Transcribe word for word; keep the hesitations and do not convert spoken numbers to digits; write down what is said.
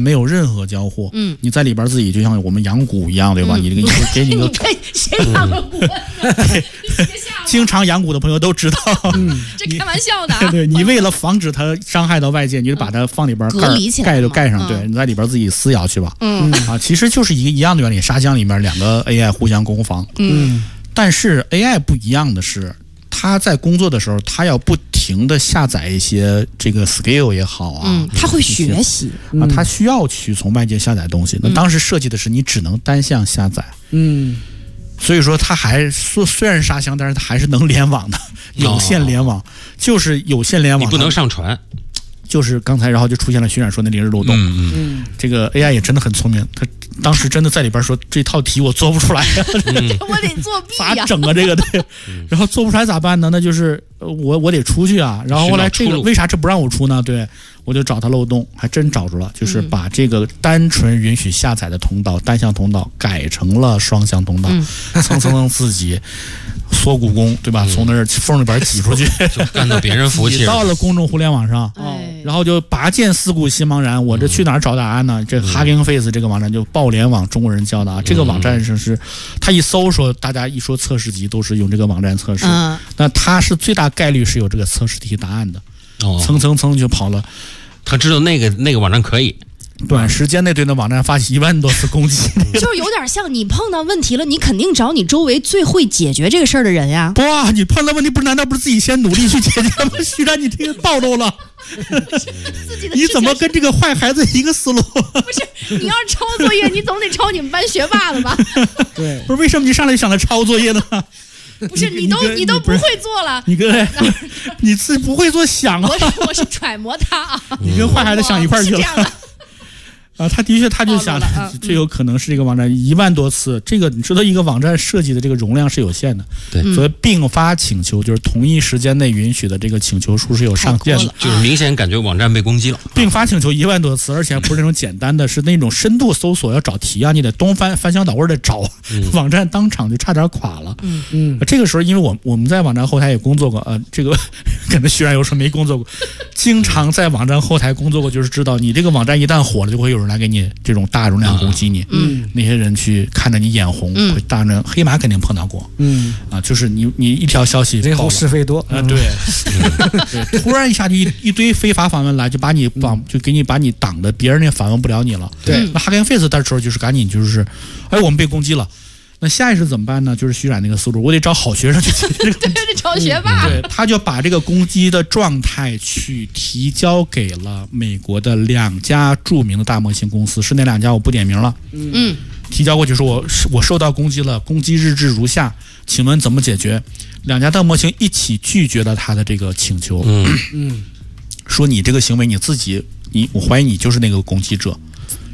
没有任何交互，嗯，你在里边自己就像我们养股一样，对吧？嗯、你这个给你个谁养了股？ 经常养股的朋友都知道， 嗯，这开玩笑的、啊。 对，你为了防止它伤害到外界，你就把它放里边盖、嗯、盖就盖上，对，你在里边自己撕咬去吧。嗯啊，其实就是一个一样的原理，沙箱里面两个 A I 互相攻防。嗯，但是 A I 不一样的是，它在工作的时候，它要不停的下载一些这个 skill 也好啊， 嗯，它会学习啊，它需要去从外界下载东西。那当时设计的是你只能单向下载，嗯。所以说它还虽然是沙箱，但是它还是能联网的，有线联网，哦、就是有线联网， 你不能上传。 就是刚才，然后就出现了徐冉说那零日漏洞。嗯嗯，这个 A I 也真的很聪明，他当时真的在里边说这套题我做不出来， 嗯、我得作弊呀、啊， 咋整啊这个对，然后做不出来咋办呢？那就是我我得出去啊。然后后来这个为啥这不让我出呢？对，我就找他漏洞，还真找着了，就是把这个单纯允许下载的通道、单向通道改成了双向通道，嗯、蹭蹭蹭自己缩骨功，对吧？嗯、从那儿缝里边挤出去， 就干到别人服务器， 挤到了公众互联网上。哦。然后就拔剑四顾心茫然，我这去哪儿找答案呢？这 Hugging Face 这个网站就爆联网，中国人教的啊。这个网站上是，他一搜说，大家一说测试集都是用这个网站测试，嗯、那他是最大概率是有这个测试题答案的。哦，蹭蹭蹭就跑了， 他知道那个那个网站可以。 短时间内对那网站发起一万多次攻击， 就是有点像你碰到问题了，你肯定找你周围最会解决这个事儿的人呀。 不啊，你碰到问题不是难道不是自己先努力去解决吗？徐冉，你这个暴露了。你怎么跟这个坏孩子一个思路？ 不是，你要是抄作业，你总得抄你们班学霸的吧？ 对，不是为什么你上来就想着抄作业呢？ 不是，你都 你, 你都不会做了， 你跟你自己不会做想啊？ 我是我是揣摩他啊， 你跟坏孩子想一块儿去了。啊，他的确，他就想，这有可能是这个网站一万多次。这个你知道，一个网站设计的这个容量是有限的， 对， 所以并发请求就是同一时间内允许的这个请求数是有上限的， 就是明显感觉网站被攻击了。 并发请求一万多次，而且不是那种简单的，是那种深度搜索要找题啊，你得东翻翻箱倒柜的找，嗯、网站当场就差点垮了。嗯嗯，这个时候因为我我们在网站后台也工作过，呃，这个可能徐冉有时候没工作过，经常在网站后台工作过，就是知道你这个网站一旦火了，就会有人来给你这种大容量攻击你，嗯，那些人去看着你眼红，嗯、会大人黑马肯定碰到过，嗯啊，就是你你一条消息人后是非多， 啊，对，对，突然一下就一一堆非法访问来，就把你绑，就给你把你挡的，别人也访问不了你了。 对， 那 Hugging Face 的时候就是赶紧就是，哎，我们被攻击了。那下意识怎么办呢？就是徐冉那个思路，我得找好学生去解决这个。 对，得找学霸。 对，他就把这个攻击的状态去提交给了美国的两家著名的大模型公司，是那两家我不点名了。嗯，提交过去说我我受到攻击了，攻击日志如下，请问怎么解决？两家大模型一起拒绝了他的这个请求。嗯嗯，说你这个行为你自己，你我怀疑你就是那个攻击者。